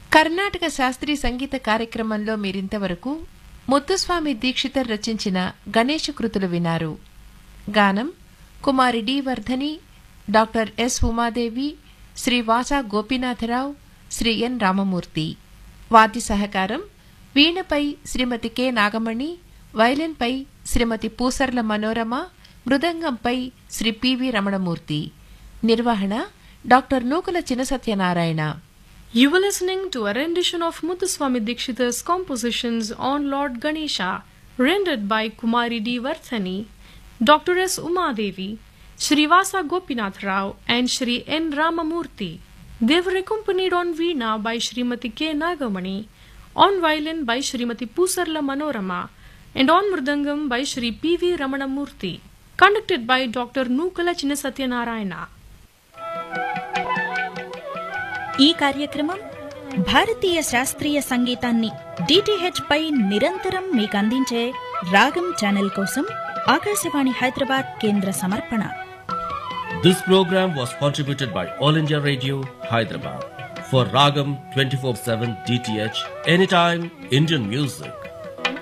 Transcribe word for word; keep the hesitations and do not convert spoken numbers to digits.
కర్ణాటక శాస్త్రీయ సంగీత కార్యక్రమంలో మీరింతవరకు ముత్తుస్వామి దీక్షితర్ రచించిన గణేశ కృతులు వినారు. గానం కుమారి D Vardhani, doctor yes Umadevi, Shri వాసా గోపీనాథరావు, Shri ఎన్ రామమూర్తి. వాద్య సహకారం వీణపై శ్రీమతి కె నాగమణి, వైలిన్పై శ్రీమతి పూసర్ల మనోరమ, మృదంగంపై శ్రీ పివి రమణమూర్తి. నిర్వహణ doctor Nukala Chinasatyanarayana. You were listening to a rendition of Muthuswami Dikshitar's compositions on Lord Ganesha, rendered by Kumari D. Vardhani, Doctor S. Umadevi, Srivasa Gopinath Rao, and Shri N. Ramamurthy. They were accompanied on Veena by Srimati K. Nagamani, on violin by Srimati Pusarla Manorama, and on Mridangam by Shri P V Ramanamurthy. Conducted by Doctor Nukala Chinnasatyanarayana. ఈ కార్యక్రమం భారతీయ శాస్త్రీయ సంగీతాన్ని DTH పై నిరంతరం మీకు అందించే రాగం channel కోసం ఆకాశవాణి హైదరాబాద్ కేంద్ర సమర్పణ. This program was contributed by All India Radio, Hyderabad. For Ragam twenty-four seven D T H, anytime Indian music.